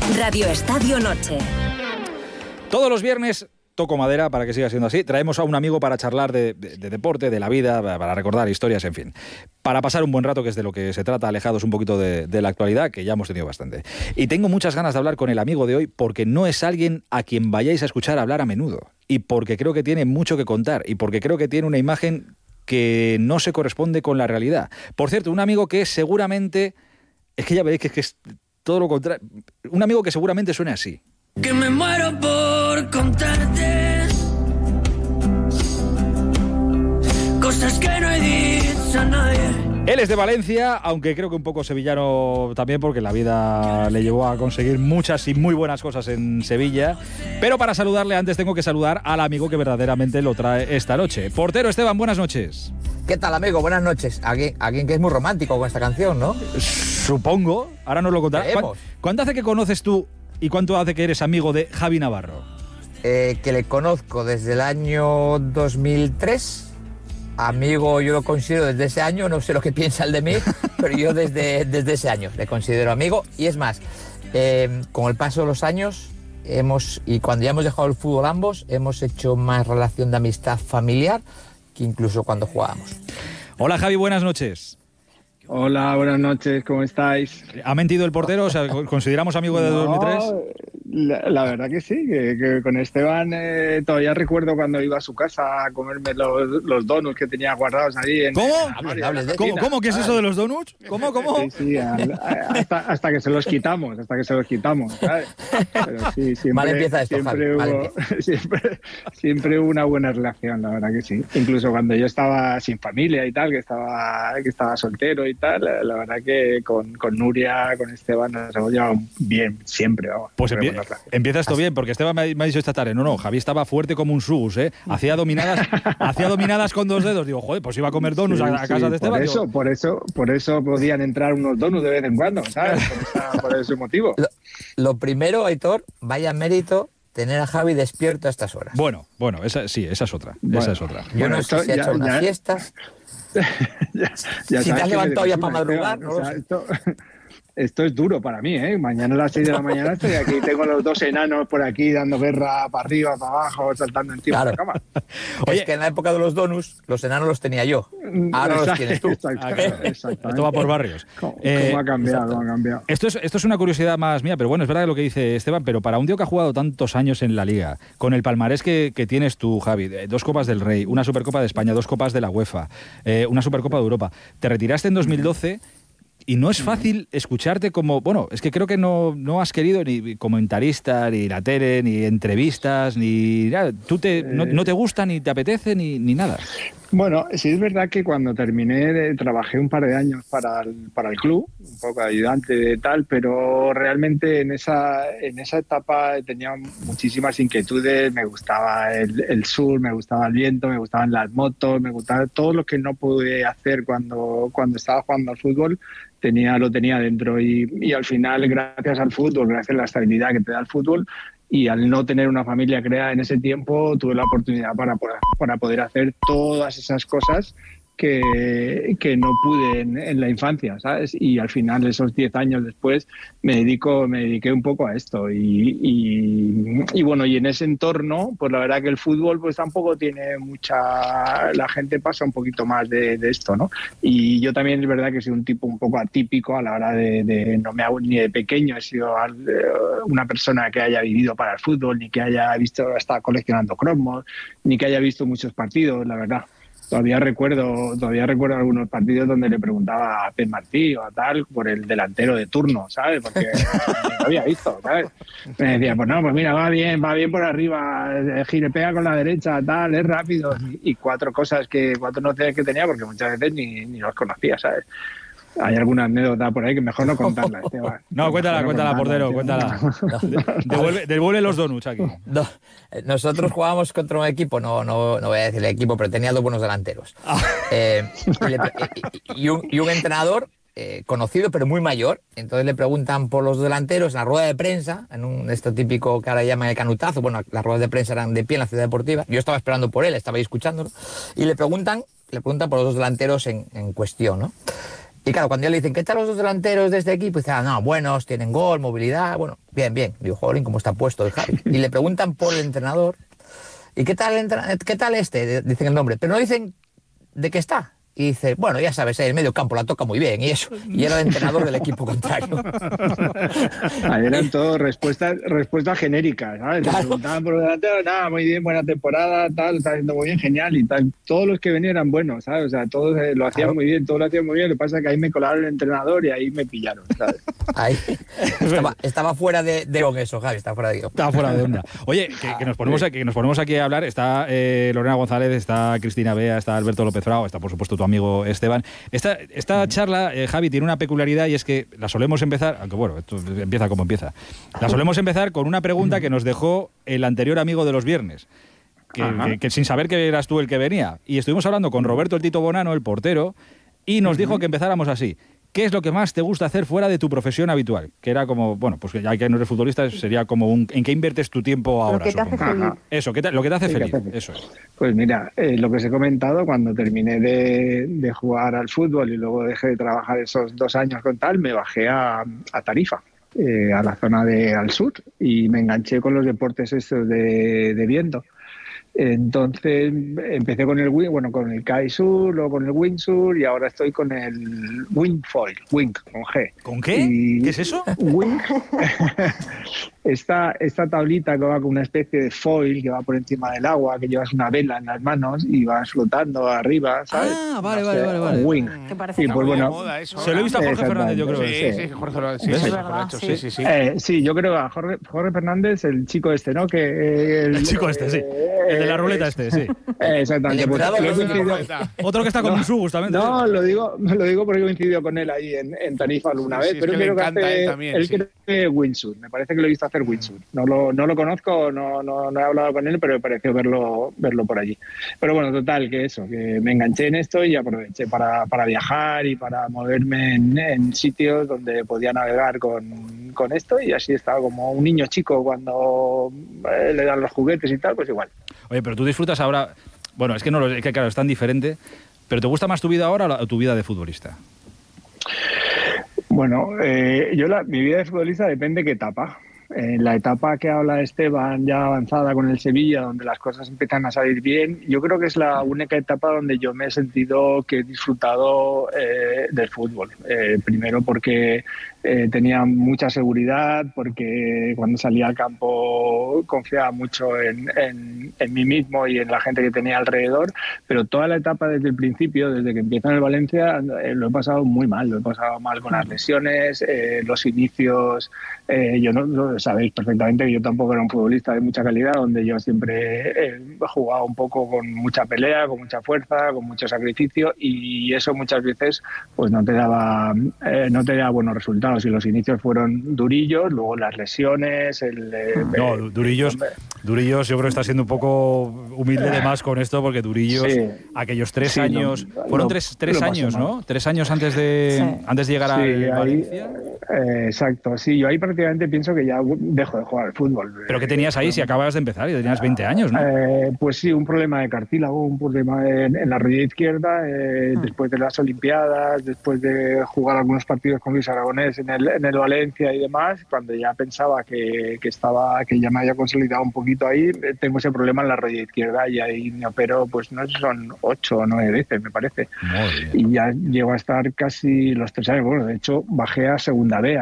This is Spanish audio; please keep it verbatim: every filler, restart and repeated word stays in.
Radio Estadio Noche. Todos los viernes, toco madera para que siga siendo así, traemos a un amigo para charlar de, de, de deporte, de la vida, para recordar historias, en fin. Para pasar un buen rato, que es de lo que se trata, alejados un poquito de, de la actualidad, que ya hemos tenido bastante. Y tengo muchas ganas de hablar con el amigo de hoy, porque no es alguien a quien vayáis a escuchar hablar a menudo. Y porque creo que tiene mucho que contar. Y porque creo que tiene una imagen que no se corresponde con la realidad. Por cierto, un amigo que seguramente... Es que ya veréis que es, que es todo lo contrario. Un amigo que seguramente suene así. Que me muero por contarte cosas que no he dicho a nadie. Él es de Valencia, aunque creo que un poco sevillano también, porque la vida le llevó a conseguir muchas y muy buenas cosas en Sevilla. Pero para saludarle antes tengo que saludar al amigo que verdaderamente lo trae esta noche. Portero Esteban, buenas noches. ¿Qué tal, amigo? Buenas noches. Alguien, alguien que es muy romántico con esta canción, ¿no? Supongo. Ahora nos lo contarás. ¿Cuánto, ¿Cuánto hace que conoces tú y cuánto hace que eres amigo de Javi Navarro? Eh, que le conozco desde el año dos mil tres. Amigo, yo lo considero desde ese año. No sé lo que piensa él de mí, pero yo desde, desde ese año le considero amigo. Y es más, eh, con el paso de los años, hemos y cuando ya hemos dejado el fútbol ambos, hemos hecho más relación de amistad familiar que incluso cuando jugábamos. Hola, Javi, buenas noches. Hola, buenas noches, ¿cómo estáis? ¿Ha mentido el portero? O sea, ¿consideramos amigo de no, dos mil tres? La, la verdad que sí, que, que con Esteban eh, todavía recuerdo cuando iba a su casa a comerme los, los donuts que tenía guardados ahí. En, ¿Cómo? En hable, hable de ¿Cómo, ¿Cómo? ¿Qué es eso de los donuts? ¿Cómo? ¿Cómo? Sí, sí, al, hasta, hasta que se los quitamos, hasta que se los quitamos, ¿sabes? Pero sí, siempre, mal empieza esto, siempre, Javi, hubo, siempre, siempre hubo una buena relación, la verdad que sí. Incluso cuando yo estaba sin familia y tal, que estaba, que estaba soltero y tal, la verdad que con, con Nuria, con Esteban nos hemos llevado bien siempre. Vamos, pues empie empieza esto bien, porque Esteban me ha, me ha dicho esta tarde, no, no, Javi estaba fuerte como un sus, ¿eh? Hacía dominadas, hacía dominadas con dos dedos. Digo, joder, pues iba a comer donuts sí, a, a casa sí, de Esteban. Por eso, digo, por eso, por eso podían entrar unos donuts de vez en cuando, ¿sabes? Por, esa, por ese motivo. Lo, lo primero, Aitor, vaya mérito tener a Javi despierto a estas horas. Bueno, bueno, esa, sí, esa es otra. Bueno, esa es otra. Yo bueno, no sé si ha hecho una siesta. ya, ya si te has levantado ya para madrugar, no o sea, lo sé. Esto, esto es duro para mí, ¿eh? Mañana a las seis de la mañana estoy aquí, tengo los dos enanos por aquí dando guerra para arriba, para abajo, saltando encima claro. de la cama. Oye, es que en la época de los donuts, los enanos los tenía yo. Ahora exacto, los tienes tú. Exacto, esto va por barrios. ¿Cómo, eh, cómo ha cambiado? ¿Cómo ha cambiado? Esto es, esto es una curiosidad más mía, pero bueno, es verdad lo que dice Esteban, pero para un tío que ha jugado tantos años en la Liga, con el palmarés que, que tienes tú, Javi, dos Copas del Rey, una Supercopa de España, dos Copas de la UEFA, eh, una Supercopa de Europa, te retiraste en dos mil doce... Y no es fácil escucharte como... Bueno, es que creo que no, no has querido ni comentarista, ni la tele, ni entrevistas, ni nada. Tú te, no, no te gusta, ni te apetece, ni, ni nada. Bueno, sí es verdad que cuando terminé trabajé un par de años para el, para el club, un poco ayudante de tal, pero realmente en esa, en esa etapa tenía muchísimas inquietudes. Me gustaba el, el sur, me gustaba el viento, me gustaban las motos, me gustaba todo lo que no pude hacer cuando, cuando estaba jugando al fútbol. Tenía, lo tenía dentro y, y al final, gracias al fútbol, gracias a la estabilidad que te da el fútbol y al no tener una familia creada en ese tiempo, tuve la oportunidad para, para poder hacer todas esas cosas que, que no pude en, en la infancia, ¿sabes? Y al final, esos diez años después, me dedico, me dediqué un poco a esto. Y, y, y bueno, y en ese entorno, pues la verdad que el fútbol pues tampoco tiene mucha... La gente pasa un poquito más de, de esto, ¿no? Y yo también es verdad que soy un tipo un poco atípico a la hora de... de no me hago ni de pequeño, he sido una persona que haya vivido para el fútbol, ni que haya visto, estado coleccionando cromos, ni que haya visto muchos partidos, la verdad. Todavía recuerdo, todavía recuerdo algunos partidos donde le preguntaba a Pep Martí o a tal por el delantero de turno, ¿sabes? Porque no lo había visto, ¿sabes? Me decía, pues no, pues mira, va bien, va bien por arriba, gire, pega con la derecha, tal, es rápido. Y cuatro cosas que, cuatro nociones que tenía, porque muchas veces ni, ni los conocía, ¿sabes? Hay alguna anécdota por ahí que mejor no contarla, Esteban. No, cuéntala, cuéntala, portero, cuéntala. Devuelve, devuelve los donuts aquí. No, nosotros jugábamos contra un equipo, no, no, no voy a decir el equipo, pero tenía dos buenos delanteros. Ah. Eh, y, le, y, un, y un entrenador eh, conocido, pero muy mayor. Entonces le preguntan por los delanteros en la rueda de prensa, en un esto típico que ahora llaman el canutazo. Bueno, las ruedas de prensa eran de pie en la ciudad deportiva. Yo estaba esperando por él, estaba ahí escuchándolo. Y le preguntan, le preguntan por los dos delanteros en, en cuestión, ¿no? Y claro, cuando ya le dicen, ¿qué tal los dos delanteros de este equipo? Y dice, ah, no, buenos, tienen gol, movilidad, bueno, bien, bien. Digo, jolín, ¿cómo está puesto el Javi? Y le preguntan por el entrenador, ¿y qué tal, el entra- qué tal este? Dicen el nombre, pero no dicen de qué está. Y dice, bueno, ya sabes, el medio campo la toca muy bien y eso. Y era el entrenador del equipo contrario. Ahí eran todo respuestas, respuestas genéricas, ¿sabes? Te Claro. preguntaban por el delantero, nada, muy bien, buena temporada, tal, está haciendo muy bien, genial y tal. Todos los que venían eran buenos, ¿sabes? O sea, todos eh, lo hacían Claro. muy bien, todos lo hacían muy bien. Lo que pasa es que ahí me colaron el entrenador y ahí me pillaron, ¿sabes? Ahí estaba, estaba fuera de, de guión eso, Javi, estaba fuera de guión. Está fuera de onda. Oye, que, que nos ponemos aquí, que nos ponemos aquí a hablar. Está eh, Lorena González, está Cristina Bea, está Alberto López Frao, está por supuesto tu amigo Esteban. Esta, esta charla, eh, Javi, tiene una peculiaridad y es que la solemos empezar, aunque bueno, esto empieza como empieza. La solemos empezar con una pregunta que nos dejó el anterior amigo de los viernes. Que, que, que sin saber que eras tú el que venía. Y estuvimos hablando con Roberto el Tito Bonano, el portero, y nos dijo que empezáramos así. ¿Qué es lo que más te gusta hacer fuera de tu profesión habitual? Que era como, bueno, pues ya que no eres futbolista, sería como un... ¿En qué inviertes tu tiempo ahora? Lo que te hace supongo? feliz. Eso, ¿qué te- lo que te hace Sí, que feliz. te hace- Eso es. Pues mira, eh, lo que os he comentado, cuando terminé de, de jugar al fútbol y luego dejé de trabajar esos dos años con tal, me bajé a, a Tarifa, eh, a la zona de al sur, y me enganché con los deportes estos de, de viento. Entonces empecé con el wi- bueno con el Kitesurf, luego con el windsurf y ahora estoy con el wingfoil, wing con G. ¿Con qué? Y- ¿Qué es eso? Wing. esta, esta tablita que va con una especie de foil que va por encima del agua, que llevas una vela en las manos y vas flotando arriba, ¿sabes? Ah, vale, No vale, sé, vale, vale. Wing. Que parece Y que pues muy de bueno, moda eso, Se lo he visto a Jorge Fernández, yo creo. Exactamente. Sí, sí, Jorge lo, sí, ¿Ves? sí, Es Jorge lo ha verdad, hecho, sí. sí, sí, sí. Eh, sí, yo creo a Jorge, Jorge Fernández, el chico este, ¿no? Que eh, el, El chico este, sí. El de la ruleta este, sí. Eh, exactamente. El Pues, emperador lo he de la coincidido- Ruleta. Otro que está con un su, justamente. No, lo digo, lo digo porque he coincidido con él ahí en, en Tarifa alguna Sí, vez, sí, es pero que le creo que encanta hace, él también, él sí. creo que windsurf. Me parece que lo he visto hacer windsurf. No lo, no lo conozco, no, no, no he hablado con él, pero me pareció verlo, verlo por allí. Pero bueno, total, que eso, que me enganché en esto y aproveché para, para viajar y para moverme en, en sitios donde podía navegar con, con esto y así estaba como un niño chico cuando eh, le dan los juguetes y tal, pues igual. Oye, pero tú disfrutas ahora... Bueno, es que no lo, es que claro, es tan diferente. ¿Pero te gusta más tu vida ahora o, la- o tu vida de futbolista? Bueno, eh, yo la, mi vida de futbolista depende qué etapa. En la etapa que habla Esteban, ya avanzada con el Sevilla, donde las cosas empiezan a salir bien, yo creo que es la única etapa donde yo me he sentido que he disfrutado eh, del fútbol. Eh, primero porque eh, tenía mucha seguridad, porque cuando salía al campo confiaba mucho en, en, en mí mismo y en la gente que tenía alrededor, pero toda la etapa desde el principio, desde que empieza en el Valencia, eh, lo he pasado muy mal, lo he pasado mal con las lesiones, eh, los inicios, eh, yo no, no sabéis perfectamente que yo tampoco era un futbolista de mucha calidad, donde yo siempre he jugado un poco con mucha pelea, con mucha fuerza, con mucho sacrificio, y eso muchas veces pues no te daba eh, no te daba buenos resultados, y los inicios fueron durillos, luego las lesiones, el eh, No, eh, Durillos, hombre, Durillos yo creo que está siendo un poco humilde de más con esto, porque Durillos, Sí. aquellos tres Sí, años, lo- fueron lo- tres, tres lo pasé años, mal. ¿no? Tres años antes de, Sí. antes de llegar Sí, al ahí, Valencia. eh, exacto, sí, yo ahí prácticamente pienso que ya dejo de jugar al fútbol. ¿Pero qué tenías ahí si acababas de empezar y tenías veinte años, no? Eh, pues sí, un problema de cartílago, un problema en, en la rodilla izquierda, eh, Ah. después de las Olimpiadas, después de jugar algunos partidos con Luis Aragonés en el, en el Valencia y demás, cuando ya pensaba que, que estaba, que ya me había consolidado un poquito ahí, eh, tengo ese problema en la rodilla izquierda y ahí me opero, pues no sé, son ocho o nueve veces, me parece. Muy bien. Y ya llego a estar casi los tres años, bueno, de hecho bajé a segunda B,